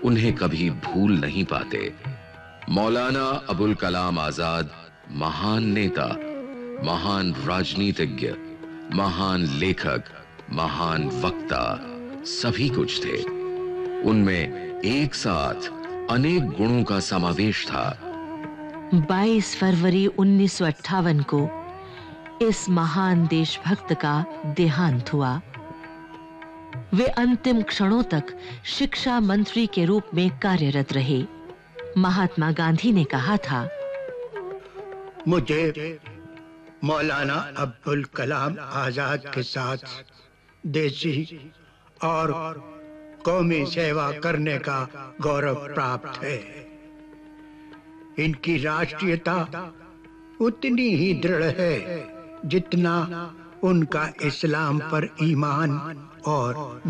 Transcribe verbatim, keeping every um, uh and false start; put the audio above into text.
उन्हें कभी भूल नहीं पाते। मौलाना अबुल कलाम आजाद महान नेता, महान राजनीतिज्ञ, महान लेखक, महान वक्ता, सभी कुछ थे। उनमें एक साथ अनेक गुणों का समावेश था। बाईस फरवरी उन्नीस सौ अट्ठावन को इस महान देशभक्त का देहांत हुआ। वे अंतिम क्षणों तक शिक्षा मंत्री के रूप में कार्यरत रहे। महात्मा गांधी ने कहा था, मुझे मौलाना अब्दुल कलाम आजाद के साथ देशी और कौमी सेवा करने का गौरव प्राप्त है। इनकी राष्ट्रीयता उतनी ही दृढ़ है जितना उनका इस्लाम पर ईमान और